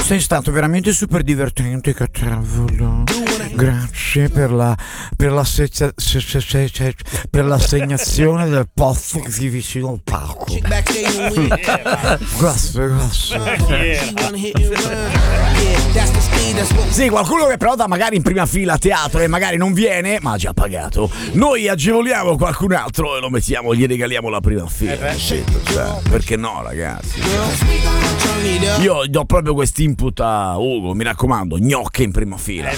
Sei stato veramente super divertente, Catavolo. Grazie per l'assegnazione del posto così vicino al palco. Grazie. Sì, qualcuno che prenota magari in prima fila a teatro e magari non viene, ma ha già pagato. Noi agevoliamo qualcun altro e lo mettiamo, gli regaliamo la prima fila. Perché no, ragazzi? Io do proprio questo input a Ugo, mi raccomando, gnocche in prima fila.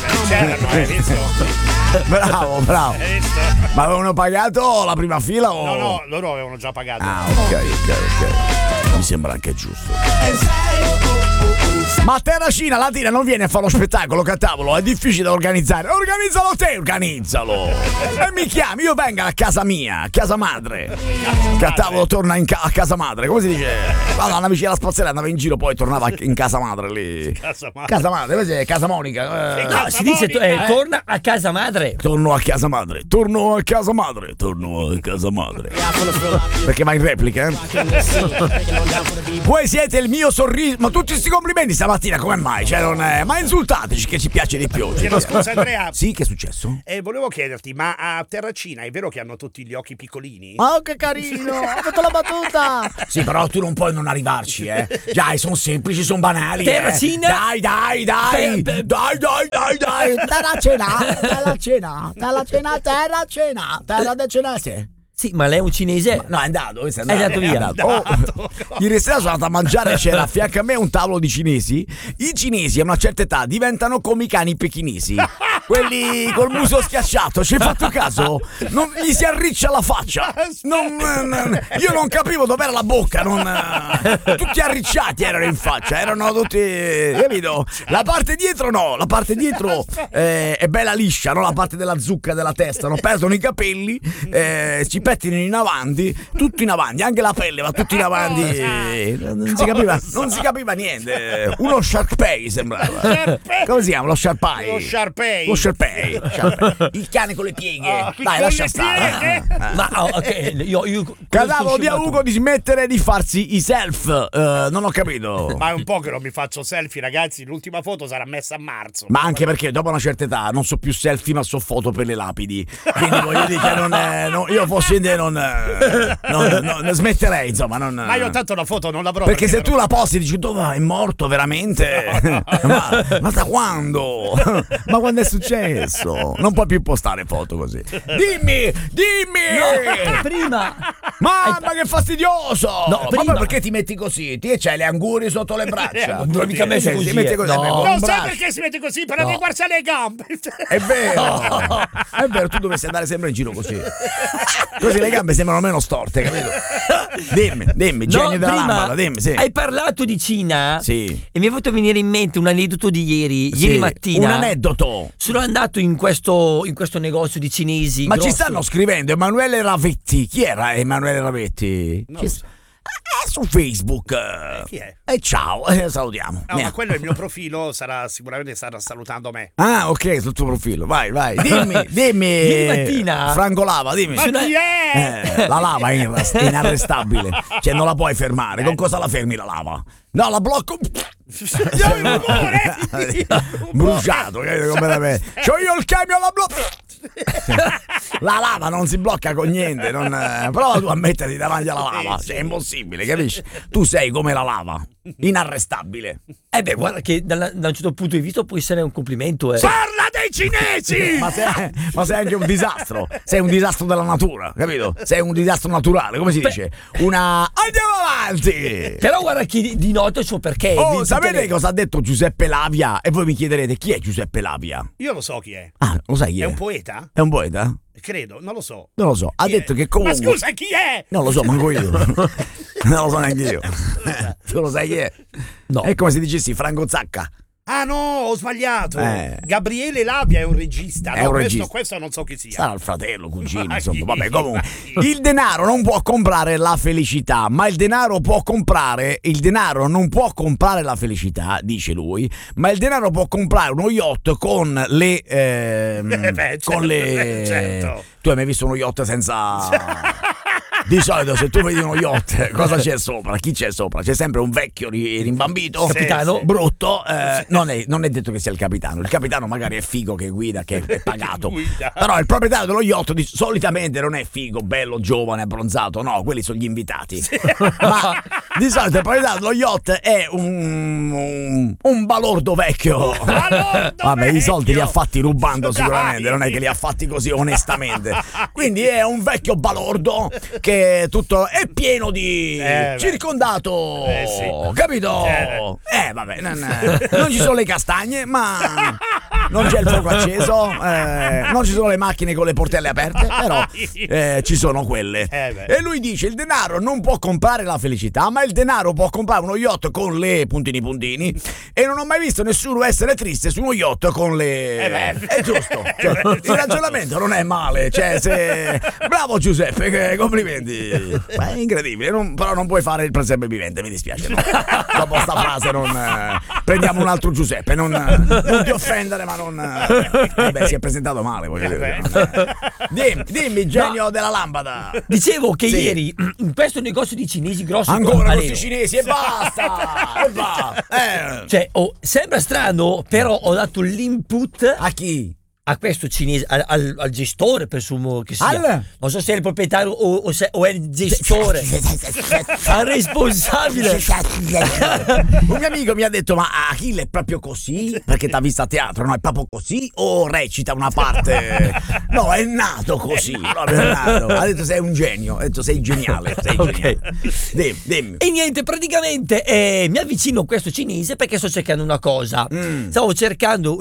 Bravo. Ma avevano pagato la prima fila o? No, loro avevano già pagato. Ah, ok. Mi sembra anche giusto. Ma Terracina Latina non viene a fare lo spettacolo, Catavolo, è difficile da organizzare. Organizzalo te, organizzalo. E mi chiami, io vengo a casa mia, a casa madre. Catavolo torna a casa madre, come si dice? Andava vicino alla spazzella, andava in giro, poi tornava in casa madre lì. Casa madre, questa è casa Monica. No, si dice torna a casa madre. Torno a casa madre. Perché va in replica, Voi siete il mio sorriso. Ma tutti questi complimenti stamattina come mai? Cioè non è... Ma insultateci che ci piace di più. Scusa Andrea. Sì, che è successo? Volevo chiederti, ma a Terracina è vero che hanno tutti gli occhi piccolini? Oh, che carino, ho fatto la battuta. Sì, però tu non puoi non arrivarci, Dai, sono semplici, sono banali. Terracina? Dai. Terra cena. Sì, ma lei è un cinese? No, è andato via. Ieri sera sono andato a mangiare, c'era a fianco a me un tavolo di cinesi. I cinesi a una certa età diventano come i cani pechinesi. Quelli col muso schiacciato, ci hai fatto caso? Non gli si arriccia la faccia. Io non capivo dov'era la bocca, tutti arricciati erano in faccia, erano tutti, capito? La parte dietro no, la parte dietro è bella liscia, no? La parte della zucca della testa, non perdono i capelli, ci pettinano in avanti, tutto in avanti, anche la pelle va tutto in avanti. Non si capiva niente. Uno Sharpei sembrava. Come si chiama? Lo Sharpei. Il cane con le pieghe. Dai, lascia stare. Ma io Catavolo di a Ugo di smettere di farsi i self. Non ho capito. Ma è un po' che non mi faccio selfie, ragazzi. L'ultima foto sarà messa a marzo. Ma anche perché dopo una certa età non so più selfie, ma so foto per le lapidi. Quindi voglio dire che io fossi in te non smetterei, insomma. Ma io tanto la foto non l'avrò. Perché se tu la posti e dici dove è morto veramente? ma da quando? Ma quando è successo? Non puoi più postare foto così. Dimmi! No, prima! Mamma che fastidioso! No, ma perché ti metti così? Ti c'hai le anguri sotto le braccia. Non mica messo così. Non so perché si mette così, però mi guarda le gambe. È vero, tu dovresti andare sempre in giro così. Così le gambe sembrano meno storte, capito? Dimmi, genio della lampada, dimmi, sì. Hai parlato di Cina? Sì. E mi è fatto venire in mente un aneddoto di ieri mattina. Un aneddoto. Sono andato in questo negozio di cinesi. Ma grosso. ci stanno scrivendo Emanuele Ravetti. Chi era Emanuele Ravetti? Non lo so. È su Facebook. Chi è? Ciao, salutiamo. No, ma quello è il mio profilo, sicuramente starà salutando me. Ah, ok, sul tuo profilo. Vai. Dimmi. Ieri mattina. Franco Lava, dimmi. Ma chi è? La lava è inarrestabile. Cioè, non la puoi fermare. Con cosa la fermi la lava? No, la blocco. Bruciato, c'ho io il camion alla blocco. La lava non si blocca con niente. Prova tu a metterti davanti alla lava. Cioè, è impossibile, capisci? Tu sei come la lava, inarrestabile. Guarda che da un certo punto di vista può essere un complimento. Parla dei cinesi! ma sei anche un disastro. Sei un disastro della natura, capito? Sei un disastro naturale, come si dice? Andiamo avanti! Però guarda che di notte il suo perché. Sapete cosa ha detto Giuseppe Lavia? E voi mi chiederete chi è Giuseppe Lavia? Io lo so chi è. Ah, lo sai chi è? È un poeta? È un poeta? Credo, non lo so. Non lo so. Ha detto che comunque. Ma scusa, chi è? Non lo so, manco io. Non lo so neanche io. Tu lo sai chi è? No. È come se dicessi Franco Zacca. Ah no, ho sbagliato. Gabriele Labia è un regista. È un regista. Questo non so chi sia. Sarà il fratello, cugino, insomma. Vabbè, comunque. Il denaro non può comprare la felicità, ma il denaro non può comprare la felicità, dice lui, ma il denaro può comprare uno yacht con le certo. Tu hai mai visto uno yacht senza Di solito se tu vedi uno yacht, cosa c'è sopra? Chi c'è sopra? C'è sempre un vecchio rimbambito, capitano, brutto. Non è detto che sia il capitano. Il capitano magari è figo che guida, che è pagato. Però il proprietario dello yacht solitamente non è figo, bello, giovane, abbronzato. No, quelli sono gli invitati. Ma di solito il proprietario dello yacht è un balordo vecchio. Vabbè, i soldi li ha fatti rubando sicuramente, non è che li ha fatti così onestamente. Quindi è un vecchio balordo che tutto è pieno di circondato, capito? Vabbè, non ci sono le castagne, ma non c'è il fuoco acceso, non ci sono le macchine con le portelle aperte, però ci sono quelle. E lui dice: il denaro non può comprare la felicità, ma il denaro può comprare uno yacht con le puntini, e non ho mai visto nessuno essere triste su uno yacht con le... È giusto, cioè, il ragionamento non è male, cioè, bravo Giuseppe, complimenti. È incredibile, però non puoi fare il presepe vivente, mi dispiace, no? Dopo sta frase prendiamo un altro Giuseppe, non ti offendere, ma non... Vabbè, si è presentato male, voglio dire. Dimmi, genio della lampada. Dicevo che ieri in questo negozio di cinesi grosso ancora questi cinesi e basta. Cioè, sembra strano, però ho dato l'input a chi? A questo cinese, al gestore, presumo che sia. Non so se è il proprietario o è il gestore, al responsabile. Un mio amico mi ha detto: ma Achille è proprio così? Perché t'ha visto a teatro, no? È proprio così o recita una parte? No, è nato così, proprio è nato. Ha detto: sei un genio, ha detto: sei geniale, geniale. Dimmi. E niente, praticamente mi avvicino a questo cinese perché sto cercando una cosa. Stavo cercando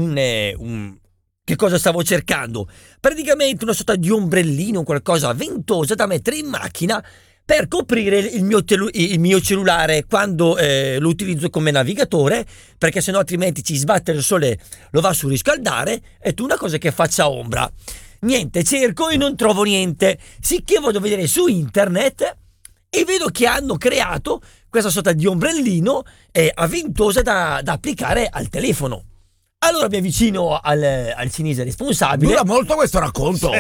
che cosa stavo cercando? Praticamente una sorta di ombrellino, qualcosa ventosa da mettere in macchina per coprire il mio cellulare quando lo utilizzo come navigatore, perché sennò altrimenti ci sbatte il sole, lo va a surriscaldare, e tu una cosa che faccia ombra. Niente, cerco e non trovo niente, sicché vado a vedere su internet e vedo che hanno creato questa sorta di ombrellino a ventosa da applicare al telefono. Allora mi avvicino al cinese responsabile. Dura molto questo racconto.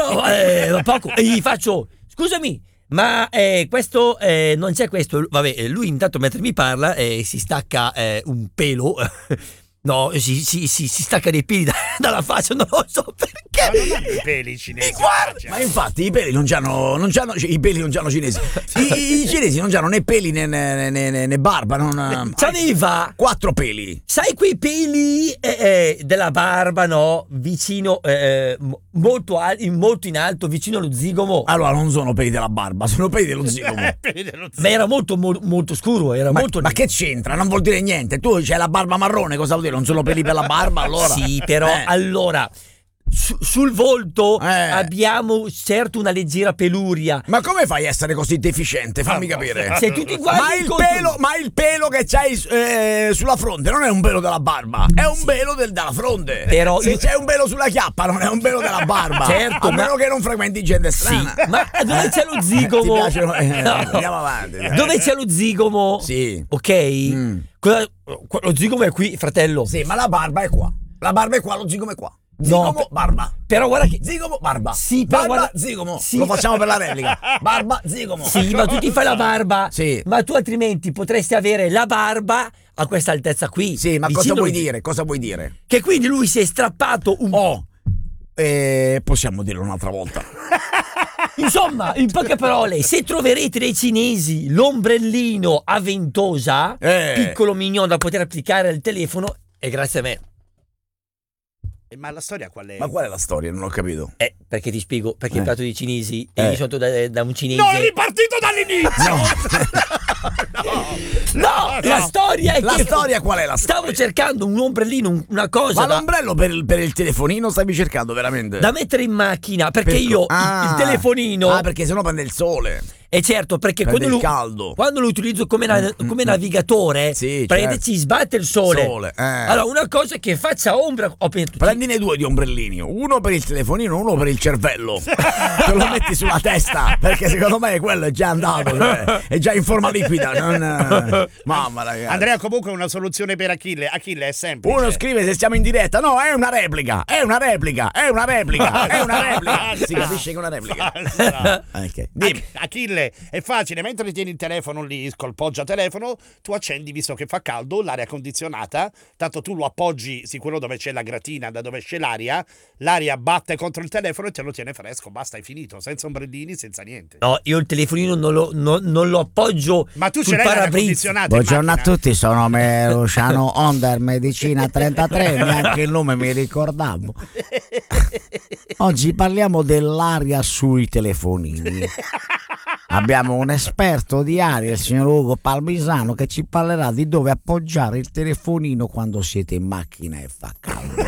No, poco. E gli faccio: scusami, ma questo non c'è questo. Vabbè, lui intanto mentre mi parla si stacca un pelo. No, si stacca dei peli dalla faccia, non lo so perché. Ma non hanno i peli cinesi. Ma infatti i peli non c'hanno i peli non c'hanno cinesi. I cinesi non c'hanno né peli né barba, non c'aveva 4 peli. Sai quei peli della barba, no? Vicino molto in alto, vicino allo zigomo. Allora non sono peli della barba, sono peli dello zigomo. Ma era molto molto scuro, era molto. Ma che c'entra? Non vuol dire niente. Tu c'hai la barba marrone, cosa vuol dire? Non sono peli per la barba, allora? Sì, però allora sul volto abbiamo certo una leggera peluria. Ma come fai a essere così deficiente? Fammi capire. Se tu ti guardi ma il pelo che c'hai sulla fronte non è un pelo della barba, è un pelo della fronte. Però se c'è un pelo sulla chiappa non è un pelo della barba. Certo, a meno che non frequenti gente strana. Sì, ma dove c'è lo zigomo? Ti piace? Andiamo avanti. Dove c'è lo zigomo? Sì. Ok? Lo zigomo è qui, fratello. Sì, ma la barba è qua. La barba è qua, lo zigomo è qua. Zigomo, barba. Però guarda che zigomo, barba. Sì, però barba, guarda... zigomo. Sì. Lo facciamo per la replica. Barba, zigomo. Sì, ma tu ti fai la barba. Sì. Ma tu altrimenti potresti avere la barba a questa altezza qui. Sì, ma cosa vuoi dire? Cosa vuoi dire? Che quindi lui si è strappato un possiamo dirlo un'altra volta. Insomma, in poche parole, se troverete dei cinesi l'ombrellino a ventosa, piccolo mignon da poter applicare al telefono, è grazie a me. Ma la storia qual è? Ma qual è la storia? Non ho capito. Perché ti spiego, perché il piatto di cinesi è risolto da un cinese. No, è ripartito dall'inizio! No, la storia è che storia qual è la storia? Stavo cercando un ombrellino, una cosa. Ma l'ombrello per il telefonino stavi cercando veramente? Da mettere in macchina, perché io il telefonino. Perché sennò prende il sole. E certo, perché quando lo utilizzo come navigatore, sì, ci sbatte il sole. Allora, una cosa che faccia ombra. Prendine 2 di ombrellini, uno per il telefonino, uno per il cervello. Te lo metti sulla testa, perché secondo me quello è già andato, cioè, è già in forma liquida. Mamma ragazzi. Andrea, comunque una soluzione per Achille. Achille è semplice. Uno scrive se siamo in diretta. No, è una replica. Si capisce che è una replica. Okay. Achille, è facile. Mentre tieni il telefono lì col poggiatelefono, tu accendi, visto che fa caldo, l'aria condizionata. Tanto tu lo appoggi su quello dove c'è la gratina, da dove esce l'aria batte contro il telefono e te lo tiene fresco. Basta, è finito. Senza ombrellini, senza niente. No, io il telefonino non lo appoggio. Ma tu ce l'hai l'aria condizionata? Buongiorno a tutti, sono Luciano Onder, Medicina 33, neanche il nome mi ricordavo. Oggi parliamo dell'aria sui telefonini. Abbiamo un esperto di aria, il signor Ugo Palmisano, che ci parlerà di dove appoggiare il telefonino quando siete in macchina e fa caldo.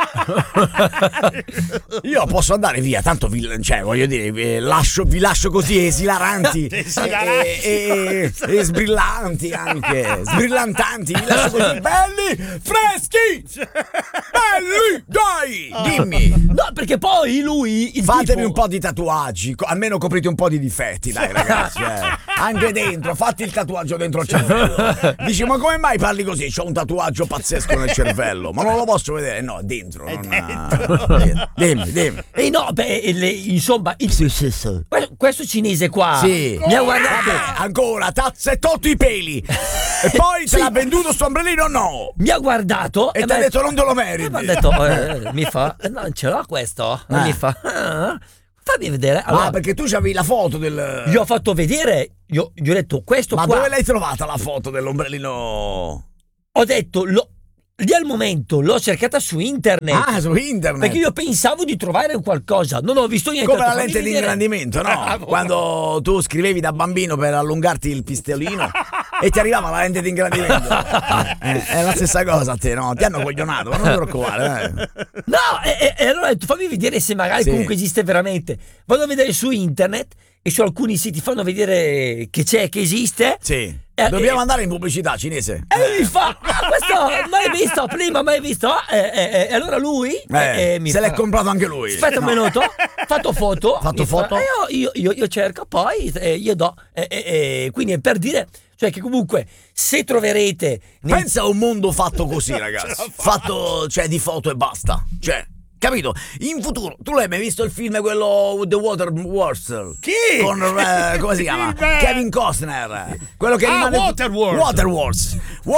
Io posso andare via, tanto voglio dire, vi lascio così esilaranti e sbrillanti anche, sbrillantanti, vi lascio così belli, freschi, belli, dai, dimmi. No, perché poi lui fatevi un po' di tatuaggi, almeno coprite un po' di difetti, dai ragazzi, anche dentro, fatti il tatuaggio dentro il cervello. Dici, ma come mai parli così? C'ho un tatuaggio pazzesco nel cervello, ma non lo posso vedere. No, dentro. Dimmi. E no, insomma, questo cinese qua mi ha guardato. Ancora, tazze tolto i peli. E poi te l'ha venduto sto ombrellino? No. Mi ha guardato e ti ha detto non te lo meriti. Mi ha detto, mi fa, non ce l'ho questo. Mi fa, fammi vedere. Allora, perché tu c'avevi la foto del... Gli ho fatto vedere, gli ho detto questo ma qua. Ma dove l'hai trovata la foto dell'ombrellino? Ho detto, lì al momento l'ho cercata su internet. Su internet. Perché io pensavo di trovare qualcosa, non ho visto niente. Come la lente di ingrandimento, no? Quando tu scrivevi da bambino per allungarti il pistolino e ti arrivava la lente di ingrandimento. È la stessa cosa a te, no? Ti hanno coglionato, ma non ti preoccupare. No, e allora ho detto, fammi vedere se magari comunque esiste veramente. Vado a vedere su internet e su alcuni siti fanno vedere che esiste. Sì. Dobbiamo andare in pubblicità cinese. E mi fa, questo mai visto prima, mai visto. E allora lui se l'è comprato anche lui. Aspetta un minuto, fatto foto. Io cerco, poi io do. Quindi è per dire, cioè che comunque se troverete. Pensa a un mondo fatto così, ragazzi. Fatto, di foto e basta. Capito? In futuro, tu l'hai mai visto il film quello The Waterworld? Chi? Con come si chiama? Kevin Costner. Quello che rimane Waterworld.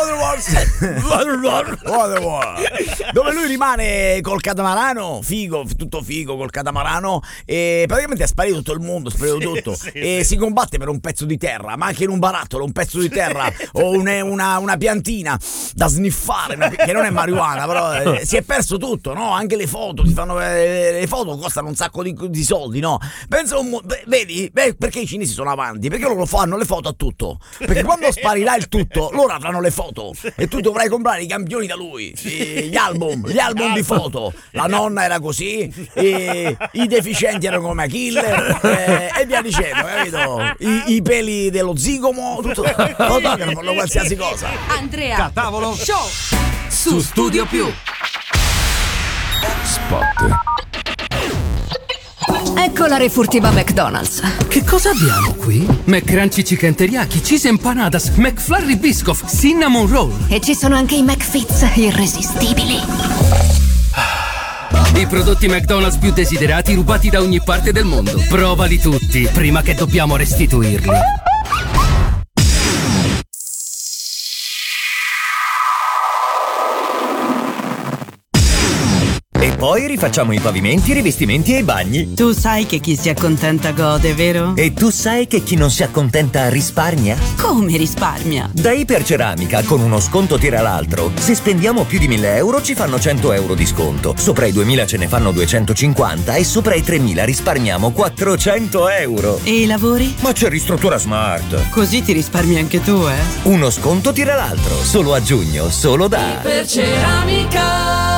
Dove lui rimane col catamarano, tutto figo col catamarano, e praticamente è sparito tutto il mondo, tutto. Si combatte per un pezzo di terra, ma anche in un barattolo, un pezzo di terra o una piantina da sniffare, che non è marijuana, però si è perso tutto, no? Anche le foto. Ti fanno le foto, costano un sacco di soldi, no? Pensa vedi? Perché i cinesi sono avanti? Perché loro fanno le foto a tutto. Perché quando sparirà il tutto, loro avranno le foto e tu dovrai comprare i campioni da lui, gli album di foto. La nonna era così, i deficienti erano come Achille, e via dicendo, capito? I peli dello zigomo, tutto. Fotografano qualsiasi cosa. Andrea Catavolo Show su Studio Più. Spot. Ecco la refurtiva McDonald's. Che cosa abbiamo qui? McCrunchy Chicken Teriyaki, Cheese Empanadas, McFlurry Biscoff, Cinnamon Roll. E ci sono anche i McFits irresistibili. I prodotti McDonald's più desiderati rubati da ogni parte del mondo. Provali tutti prima che dobbiamo restituirli. E poi rifacciamo i pavimenti, i rivestimenti e i bagni. Tu sai che chi si accontenta gode, vero? E tu sai che chi non si accontenta risparmia? Come risparmia? Da Iperceramica, con uno sconto tira l'altro. Se spendiamo più di 1.000 euro ci fanno 100 euro di sconto. Sopra i 2.000 ce ne fanno 250 e sopra i 3.000 risparmiamo 400 euro. E i lavori? Ma c'è Ristruttura Smart. Così ti risparmi anche tu, eh? Uno sconto tira l'altro. Solo a giugno, solo da Iperceramica.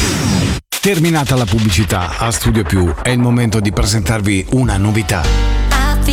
Terminata la pubblicità, a Studio Più è il momento di presentarvi una novità.